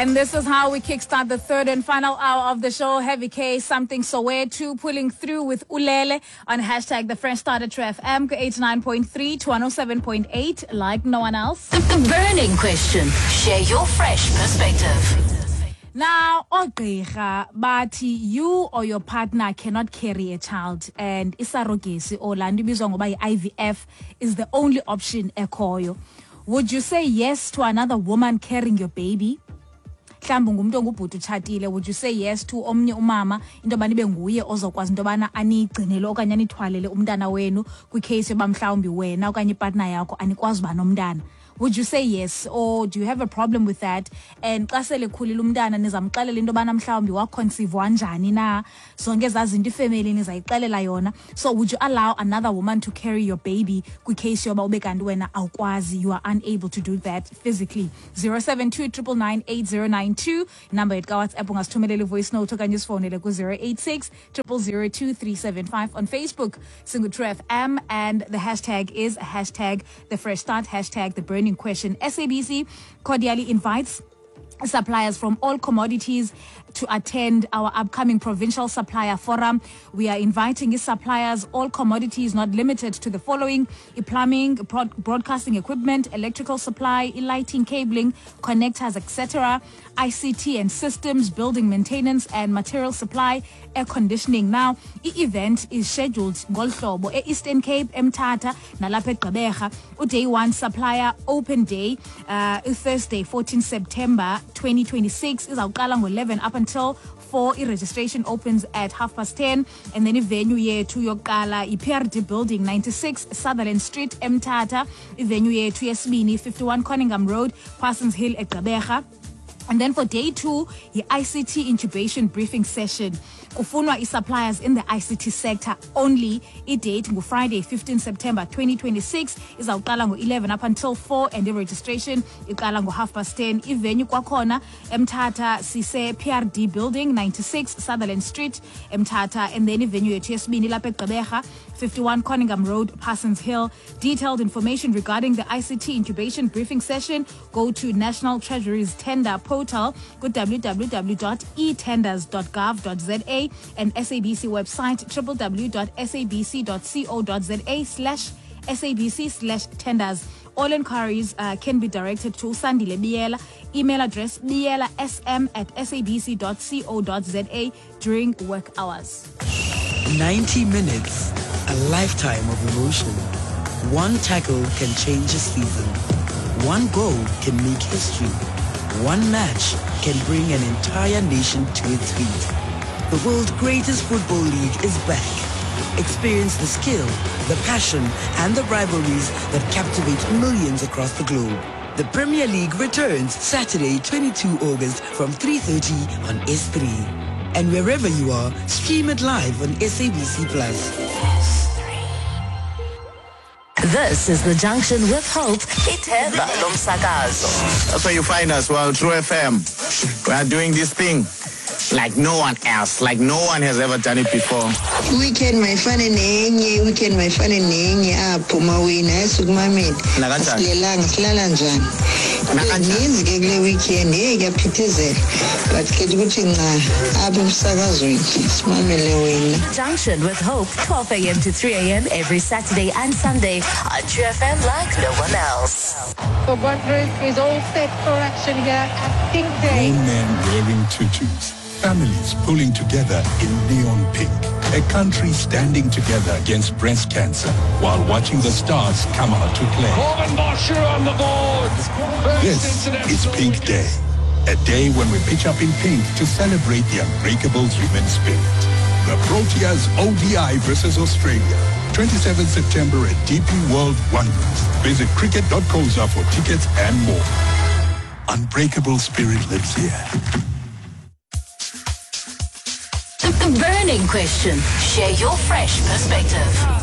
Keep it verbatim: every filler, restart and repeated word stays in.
And this is how we kickstart the third and final hour of the show. Heavy K, Something Soweto, pulling through with Ulele on hashtag the Fresh Starter True F M, eighty-nine point three to one oh seven point eight, like no one else. The burning question. Share your fresh perspective. Now, ogqirha bathi you or your partner cannot carry a child, and isarogesi or laa nto ibizwa ngoba yi-I V F is the only option ekhoyo. Would you say yes to another woman carrying your baby? Mhlawumbi ngumuntu ongubhuti utshatile, would you say yes to omnye umama into yobana ibe nguye ozokwazi into yobana aniyigcinele okanye anithwalele umntana wenu kwicase yoba mhlawumbi wena okanye ipartner yakho anikwazi uba nomntana? Would you say yes, or do you have a problem with that? And xa sele khulile umntana nizamxelela into yobana mhlawumbi waconceive wanjani na, zonke ezaa zinto ifamily nizayixelela yona. So would you allow another woman to carry your baby kwicase yoba ube kanti wena awukwazi, you are unable to do that physically? zero seven two nine nine eight zero nine two, number yethu kaWhatsApp ungasithumelela voice note okanye usifowunele ku zero eight six zero zero zero two three seven five. On Facebook singu-True F M, and the hashtag is hashtag the fresh start, hashtag the burning question. S A B C cordially invites suppliers from all commodities to attend our upcoming provincial supplier forum. We are inviting these suppliers, all commodities not limited to the following: plumbing, broadcasting equipment, electrical supply, lighting, cabling, connectors, et cetera, I C T and systems, building maintenance and material supply, air conditioning. Now, the event is scheduled ngolhlobo e Eastern Cape, eMthatha nalapha eGqeberha. Day one supplier open day, uh, Thursday fourteenth September twenty twenty-six, izawuqala ngo-eleven up until four. I-registration opens at half past ten, and then i-venue yethu yokuqala i-P R D building, ninety-six Sutherland Street, eMthatha. I-venue yethu yesibini, fifty-one Conningham Road, Parsons Hill, eGqeberha. And then for day two, the I C T incubation briefing session. Kufunwa i-suppliers in the I C T sector only. I-date ngu Friday fifteenth September twenty twenty-six, izawuqala ngo-eleven up until four, and the registration iqala ngo half past ten. I-venue kwakhona eMthatha sise P R D building, ninety-six Sutherland Street, eMthatha. And then i-venue yethu yesibini lapha eGqeberha, fifty-one Conningham Road, Parsons Hill. Detailed information regarding the I C T incubation briefing session, go to National Treasury's tender portal, go w w w dot e tenders dot gov dot z a, and S A B C website w w w dot s a b c dot co dot z a slash S A B C slash tenders. All inquiries uh, can be directed to Sandile Biela, email address bielasm at s a b c dot co dot z a during work hours. ninety minutes, a lifetime of emotion. One tackle can change a season. One goal can make history. One match can bring an entire nation to its feet. The world's greatest football league is back. Experience the skill, the passion, and the rivalries that captivate millions across the globe. The Premier League returns Saturday, twenty-second August from three thirty on S three. And wherever you are, stream it live on S A B C Plus. This is The Junction with Hope, Ithemba Lomsakazo. That's where you find us. Well, True F M. We are doing this thing like no one else, like no one has ever done it before. Weekend my fun nenye, weekend my fun nenye apho mawina esukumameni. Silelanga silala njani. Ngenzi ke kule weekend hey kuyaphithezela. But ke ukuthi nqa apha emsakazweni simamele wena. Junction with Hope, twelve a m to three a m every Saturday and Sunday on True F M like no one else. The Wanderers is all set for action here at Pink Day. Grown men wearing tutus. Families pulling together in neon pink. A country standing together against breast cancer while watching the stars come out to play. Corbin Bosher on the board. This is Pink Day. A day when we pitch up in pink to celebrate the unbreakable human spirit. The Proteas O D I versus Australia. twenty-seventh September at D P World Wanderers. Visit cricket dot coza for tickets and more. Unbreakable spirit lives here. The burning question. Share your fresh perspective.